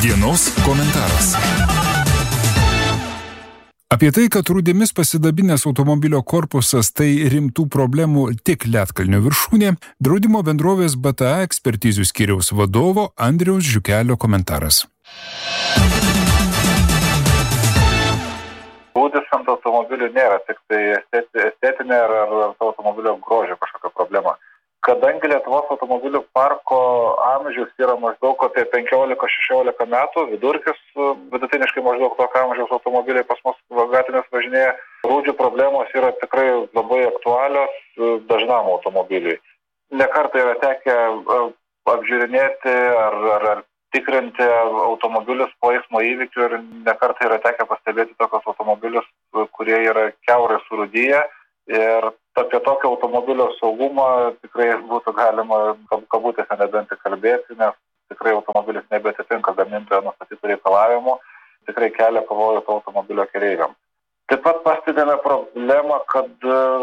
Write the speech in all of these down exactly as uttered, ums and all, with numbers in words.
Dienos komentaras. Apie tai, kad rūdėmis pasidabinęs automobilio korpusas tai rimtų problemų tik Ledkalnio viršūnė, draudimo bendrovės B T A ekspertizių skyriaus vadovo Andriaus Žiukelio komentaras. Rūdis ant automobilių nėra tik tai estetinė ar, ar automobilio grožio kažkokia problema. Kadangi Lietuvos automobilių parko amžius yra maždaug apie penkiolika šešiolika metų, vidurkis vidutiniškai maždaug tokio amžiaus automobiliai pas mus gatvėmis važinėja, rūdžių problemos yra tikrai labai aktualios dažnam automobiliui. Ne kartą yra tekę apžiūrinėti ar, ar, ar tikrinti automobilius po eismo įvykių ir ne kartą yra tekę pastebėti tokius automobilius, kurie yra kiaurai surūdiję. Ir apie tokio automobilio saugumą tikrai būtų galima kabutėse nebent kalbėti, nes tikrai automobilis nebeatitinka gamintojo nustatytų reikalavimų, tikrai kelia pavojų to automobilio keleiviams. Taip pat pastebėjome problemą, kad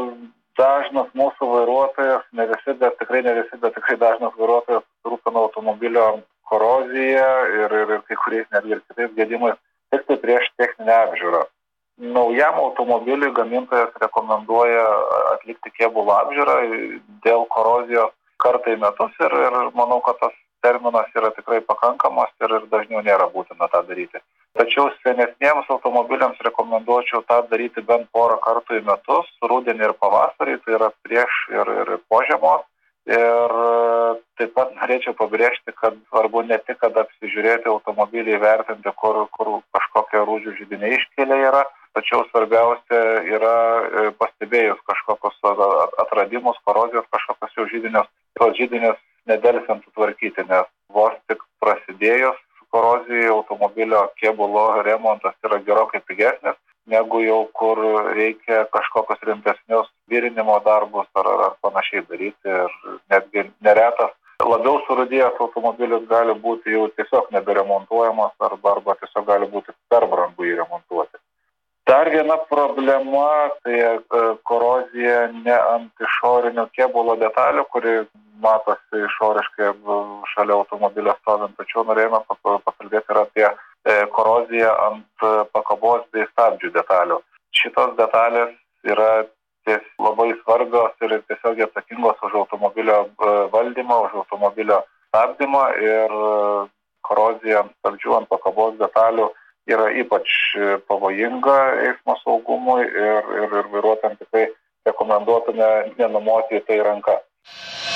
dažnas mūsų vairuotojas, ne visi, bet tikrai ne visi, bet tikrai dažnas vairuotojas rūpina automobilio koroziją ir, ir, ir kai kuriais netgi ir kitais gedimais tik tai prieš techninę apžiūrą. Naujam automobiliui gamintojas rekomenduoja atlikti kėbulų apžiūrą dėl korozijos kartą į metus ir, ir manau, kad tas terminas yra tikrai pakankamas ir, ir dažniau nėra būtina tą daryti. Tačiau senesniems automobiliams rekomenduočiau tą daryti bent porą kartų į metus, rudenį ir pavasarį, tai yra prieš ir, ir po žiemos. Ir taip pat norėčiau pabrėžti, kad svarbu ne tik, kad apsižiūrėti automobilį, įvertinti, kur, kur kažkokie rūdžių židiniai iškėlė yra, tačiau svarbiausia yra pastebėjus kažkokius atradimus, korozijos kažkokius jau židinius, tos židinius nedelsiant sutvarkyti, nes vos tik prasidėjus korozijai automobilio kėbulo remontas yra gerokai pigesnis, negu jau kur reikia kažkokius rimtesnius virinimo darbus ar, ar panašiai daryti. Ir netgi neretas labiau surūdėjęs automobilis gali būti jau tiesiog neberemontuojamas arba, arba tiesiog gali būti per brangu jį remontuoti. Dar viena problema tai korozija ne ant išorinių kėbulo detalių, kuri matosi išoriškai šalia automobilio stovint, tačiau norėjome pakalbėti ir apie koroziją ant pakabos bei stabdžių detalių. Šitos detalės yra ties labai svarbios ir tiesiog atsakingos už automobilio valdymą, už automobilio stabdymą ir korozija ant stabdžių, ant pakabos detalių yra ypač pavojinga eismo saugumui ir, ir, ir vairuotojams tikrai rekomenduotume nenumoti į tai ranką.